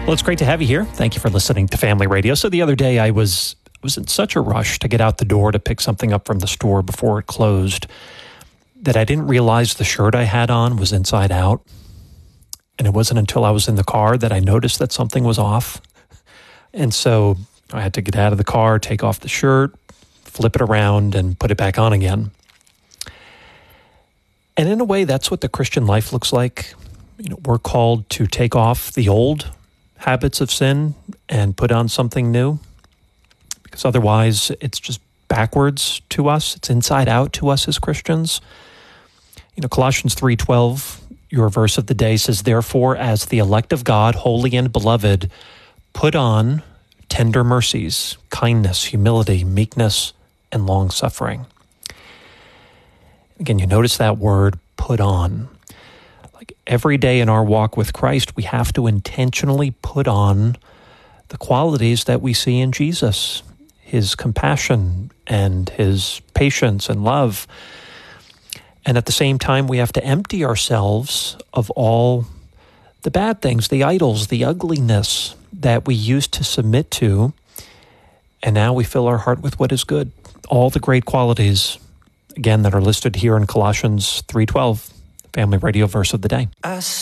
Well, it's great to have you here. Thank you for listening to Family Radio. So the other day I was in such a rush to get out the door to pick something up from the store before it closed that I didn't realize the shirt I had on was inside out. And it wasn't until I was in the car that I noticed that something was off. And so I had to get out of the car, take off the shirt, flip it around, and put it back on again. And in a way, that's what the Christian life looks like. You know, we're called to take off the old habits of sin and put on something new, because otherwise it's just backwards to us. It's inside out to us as Christians. You know, Colossians 3:12, your verse of the day, says, "Therefore, as the elect of God, holy and beloved, put on tender mercies, kindness, humility, meekness, and long-suffering." Again, you notice that word, put on. Like every day in our walk with Christ, we have to intentionally put on the qualities that we see in Jesus, his compassion and his patience and love. And at the same time, we have to empty ourselves of all the bad things, the idols, the ugliness that we used to submit to. And now we fill our heart with what is good. All the great qualities, again, that are listed here in Colossians 3:12, Family Radio verse of the day.